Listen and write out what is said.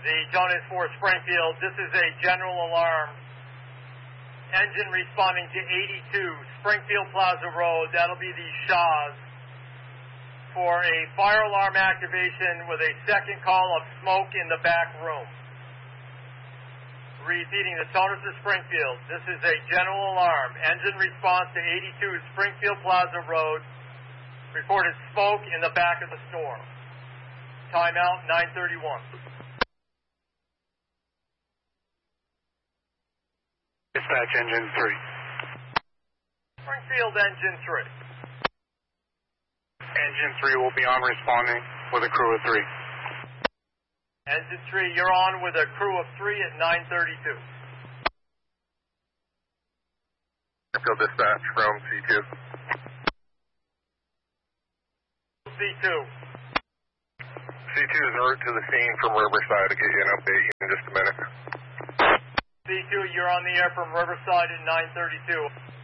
The tone is for Springfield. This is a general alarm. Engine responding to 82 Springfield Plaza Road. That'll be the Shaws. For a fire alarm activation with a second call of smoke in the back room. Repeating, the tone is for Springfield. This is a general alarm. Engine response to 82 Springfield Plaza Road. Reported smoke in the back of the store. Timeout 9:31. Dispatch engine 3. Springfield engine 3. Engine 3 will be on responding with a crew of 3. Engine 3, you're on with a crew of 3 at 9:32. Springfield dispatch from C2. C2. C2 is en route to the scene from Riverside to get you an update in just a minute. C2, you're on the air from Riverside at 9:32.